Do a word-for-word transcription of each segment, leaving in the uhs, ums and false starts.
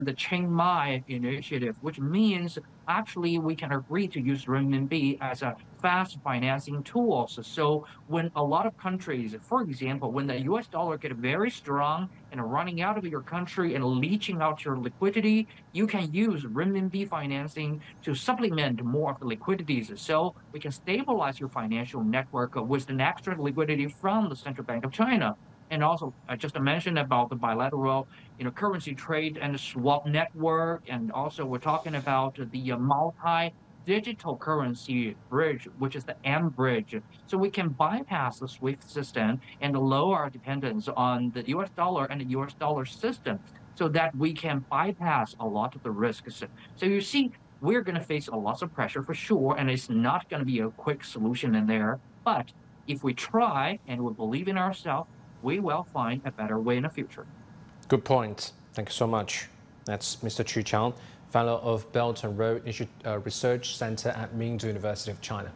the Chiang Mai initiative, which means actually we can agree to use renminbi as a fast financing tool. So, so when a lot of countries, for example, when the U S dollar get very strong and running out of your country and leaching out your liquidity, you can use renminbi financing to supplement more of the liquidities. So we can stabilize your financial network with an extra liquidity from the Central Bank of China. And also, I just mentioned about the bilateral, you know, currency trade and swap network, and also we're talking about the uh, multi-digital currency bridge, which is the M bridge. So we can bypass the SWIFT system and lower our dependence on the U S dollar and the U S dollar system, so that we can bypass a lot of the risks. So you see, we're going to face a lot of pressure for sure, and it's not going to be a quick solution in there. But if we try and we believe in ourselves, we will find a better way in the future. Good point. Thank you so much. That's Mister Chu Chang, Fellow of Belt and Road Research Center at Mingzu University of China.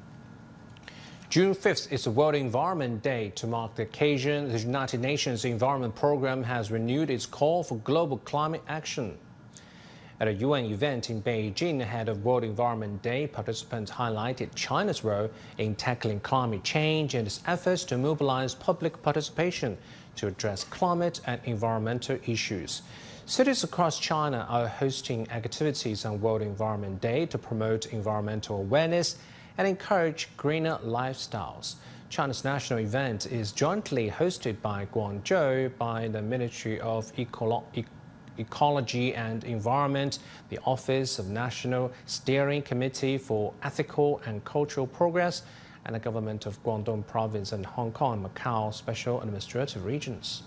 June fifth is the World Environment Day. To mark the occasion, the United Nations Environment Programme has renewed its call for global climate action. At a U N event in Beijing ahead of World Environment Day, participants highlighted China's role in tackling climate change and its efforts to mobilize public participation to address climate and environmental issues. Cities across China are hosting activities on World Environment Day to promote environmental awareness and encourage greener lifestyles. China's national event is jointly hosted by Guangzhou by the Ministry of Ecolo Ecology and Environment, the Office of National Steering Committee for Ethical and Cultural Progress, and the government of Guangdong Province and Hong Kong and Macau Special Administrative Regions.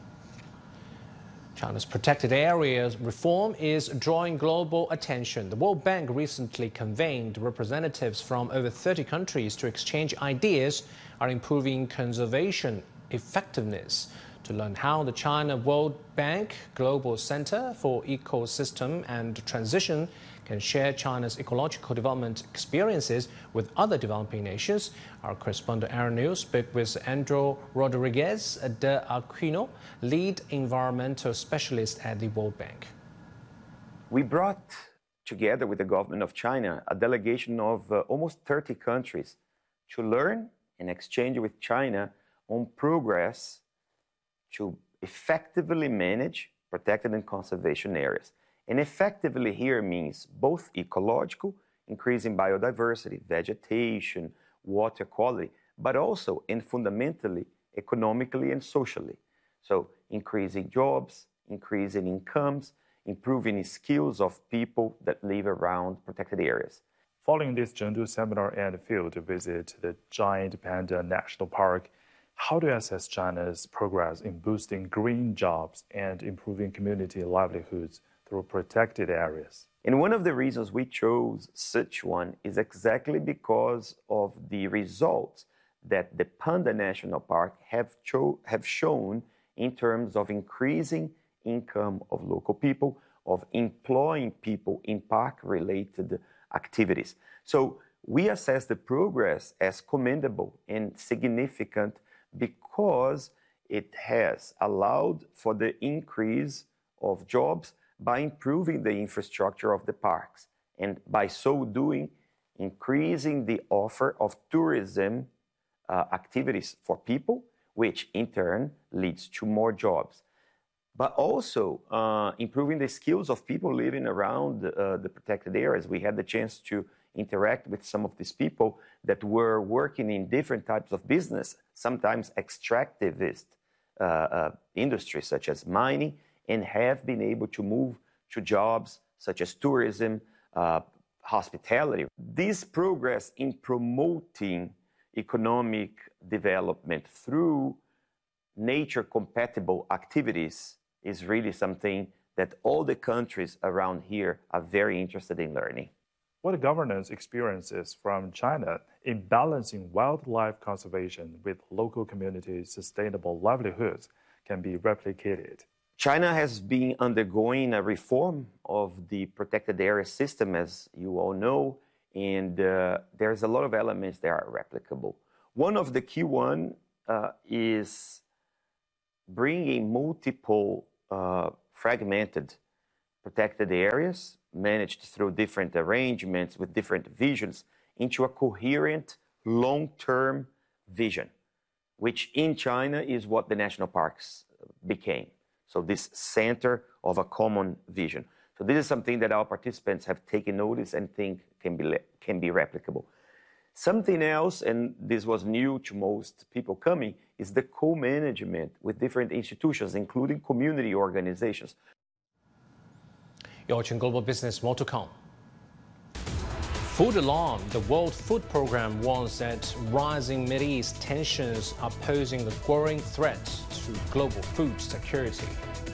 China's protected areas reform is drawing global attention. The World Bank recently convened representatives from over thirty countries to exchange ideas on improving conservation effectiveness. To learn how the China World Bank Global Center for Ecosystem and Transition can share China's ecological development experiences with other developing nations, our correspondent Aaron Neal spoke with Andrew Rodriguez de Aquino, lead environmental specialist at the World Bank. We brought together with the government of China a delegation of uh, almost thirty countries to learn and exchange with China on progress to effectively manage protected and conservation areas. And effectively here means both ecological, increasing biodiversity, vegetation, water quality, but also and fundamentally economically and socially. So increasing jobs, increasing incomes, improving skills of people that live around protected areas. Following this Chengdu seminar and field visit to the Giant Panda National Park, how do you assess China's progress in boosting green jobs and improving community livelihoods through protected areas? And one of the reasons we chose Sichuan is exactly because of the results that the Panda National Park have, cho- have shown in terms of increasing income of local people, of employing people in park-related activities. So we assess the progress as commendable and significant because it has allowed for the increase of jobs by improving the infrastructure of the parks, and by so doing, increasing the offer of tourism uh, activities for people, which in turn leads to more jobs. But also uh, improving the skills of people living around uh, the protected areas. We had the chance to interact with some of these people that were working in different types of business, sometimes extractivist uh, uh, industries such as mining, and have been able to move to jobs such as tourism, uh, hospitality. This progress in promoting economic development through nature-compatible activities is really something that all the countries around here are very interested in learning. What governance experiences from China in balancing wildlife conservation with local communities' sustainable livelihoods can be replicated? China has been undergoing a reform of the protected area system, as you all know, and uh, there's a lot of elements that are replicable. One of the key ones uh, is bringing multiple uh, fragmented protected areas managed through different arrangements with different visions into a coherent long-term vision, which in China is what the national parks became. So this center of a common vision. So this is something that our participants have taken notice and think can be, can be replicable. Something else, and this was new to most people coming, is the co-management with different institutions, including community organizations. You're watching Global Business, more to come. Food alarm. The World Food Programme warns that rising Mideast tensions are posing a growing threat to global food security.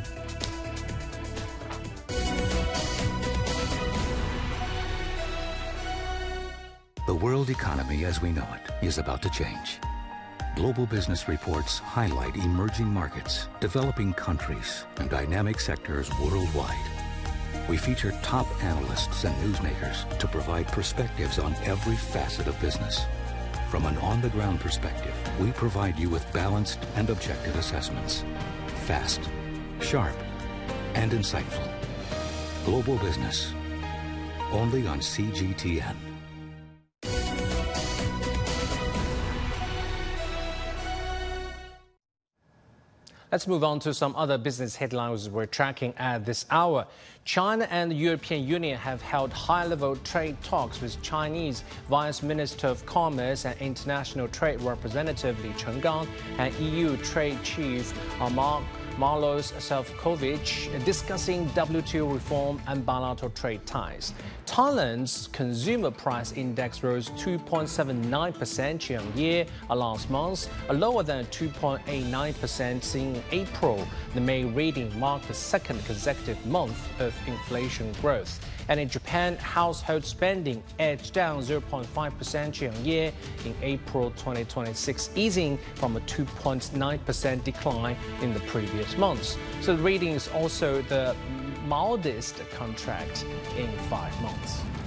The world economy as we know it is about to change. Global business reports highlight emerging markets, developing countries, and dynamic sectors worldwide. We feature top analysts and newsmakers to provide perspectives on every facet of business. From an on-the-ground perspective, we provide you with balanced and objective assessments. Fast, sharp, and insightful. Global Business, only on C G T N. Let's move on to some other business headlines we're tracking at this hour. China and the European Union have held high-level trade talks with Chinese Vice Minister of Commerce and International Trade Representative Li Chenggang and E U Trade Chief Mark Marlos Sefcovic discussing W T O reform and bilateral trade ties. Thailand's consumer price index rose two point seven nine percent year-on-year last month, lower than two point eight nine percent seen in April. The May reading marked the second consecutive month of inflation growth. And in Japan, household spending edged down zero point five percent year-on-year in April twenty twenty-six, easing from a two point nine percent decline in the previous months. So the reading is also the mildest contract in five months.